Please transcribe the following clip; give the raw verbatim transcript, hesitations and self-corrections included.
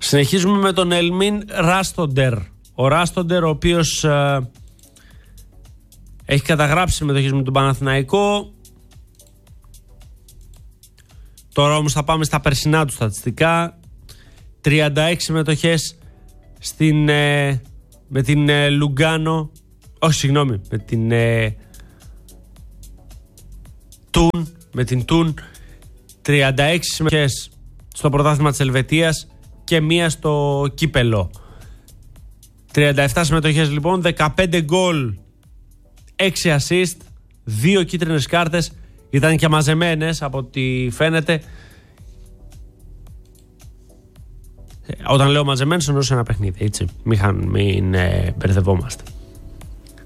Συνεχίζουμε με τον Ελμίν Ράστοντερ. Ο Ράστοντερ, ο οποίος ε, έχει καταγράψει συμμετοχές με τον Παναθηναϊκό. Τώρα όμως θα πάμε στα περσινά του στατιστικά. τριάντα έξι συμμετοχές στην, ε, με την ε, Λουγκάνο. Όχι, συγγνώμη, με την ε, Τουν. Με την Τουν. τριάντα έξι συμμετοχές στο πρωτάθλημα της Ελβετίας και μία στο κύπελο. τριάντα επτά συμμετοχές λοιπόν, δεκαπέντε γκολ, έξι assist, δύο κίτρινες κάρτες. Ήταν και μαζεμένες από ό,τι φαίνεται. Όταν λέω μαζεμένες εννοούσα ένα παιχνίδι, έτσι. Μην, μην ε, μπερδευόμαστε.